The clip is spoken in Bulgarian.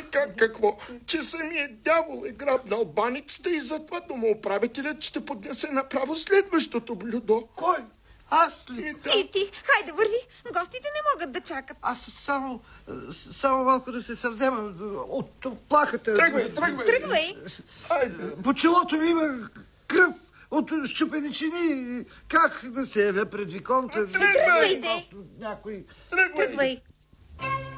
Какво? Че самият дявол е грабнал баницата и затова домоуправителят ще поднесе направо следващото блюдо. Кой? Аз ли? Ти, хайде върви. Гостите не могат да чакат. Аз само малко да се съвзема от плахата. Тръгвай. По челото ми има кръв от щупеничини. Как да се явя пред виконта? Тръгвай, де. Някой... Тръгвай.